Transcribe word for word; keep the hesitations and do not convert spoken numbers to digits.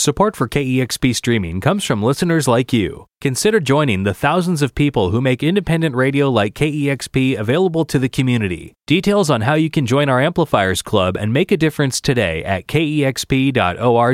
Support for K E X P Streaming comes from listeners like you. Consider joining the thousands of people who make independent radio like K E X P available to the community. Details on how you can join our Amplifiers Club and make a difference today at K E X P dot org.